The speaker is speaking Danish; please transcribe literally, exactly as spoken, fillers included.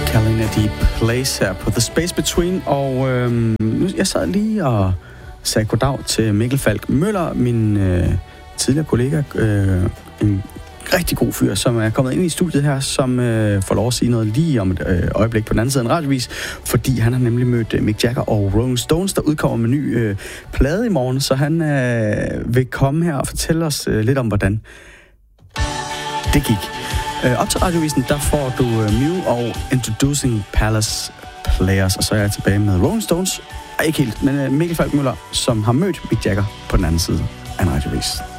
Deep Place her på The Space Between, og øhm, jeg sad lige og sagde goddag til Mikkel Falk Møller, min øh, tidligere kollega, øh, en rigtig god fyr, som er kommet ind i studiet her, som øh, får lov at sige noget lige om et øh, øjeblik på den anden side af en radiovis, fordi han har nemlig mødt øh, Mick Jagger og Rolling Stones, der udkommer med ny øh, plade i morgen, så han øh, vil komme her og fortælle os øh, lidt om, hvordan det gik. Øh, op til radiovisen, der får du øh, Mew og Introducing Palace Players, og så er jeg tilbage med Rolling Stones. Ej, ikke helt, men øh, Mikkel Falk Møller, som har mødt Mick Jagger på den anden side af en radiovis.